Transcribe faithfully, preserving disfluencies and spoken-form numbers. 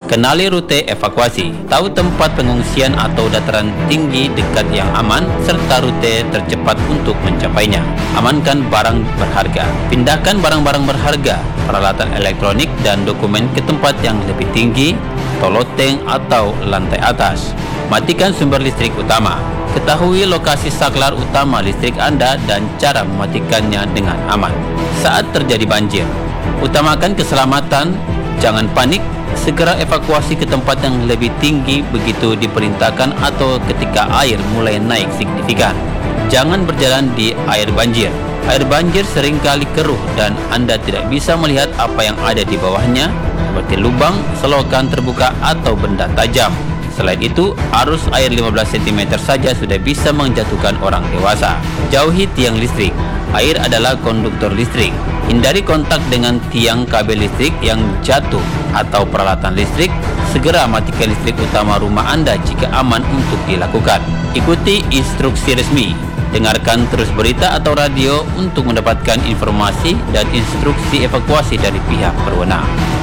Kenali rute evakuasi, tahu tempat pengungsian atau dataran tinggi dekat yang aman, serta rute tercepat untuk mencapainya. Amankan barang berharga. Pindahkan barang-barang berharga, peralatan elektronik dan dokumen ke tempat yang lebih tinggi, atau loteng atau lantai atas. Matikan sumber listrik utama. Ketahui lokasi saklar utama listrik Anda dan cara mematikannya dengan aman. Saat terjadi banjir, utamakan keselamatan, jangan panik. Segera evakuasi ke tempat yang lebih tinggi begitu diperintahkan atau ketika air mulai naik signifikan. Jangan berjalan di air banjir. Air banjir seringkali keruh dan Anda tidak bisa melihat apa yang ada di bawahnya, seperti lubang, selokan terbuka, atau benda tajam. Selain itu, arus air lima belas sentimeter saja sudah bisa menjatuhkan orang dewasa. Jauhi tiang listrik. Air adalah konduktor listrik. Hindari kontak dengan tiang kabel listrik yang jatuh atau peralatan listrik. Segera matikan listrik utama rumah Anda jika aman untuk dilakukan. Ikuti instruksi resmi. Dengarkan terus berita atau radio untuk mendapatkan informasi dan instruksi evakuasi dari pihak berwenang.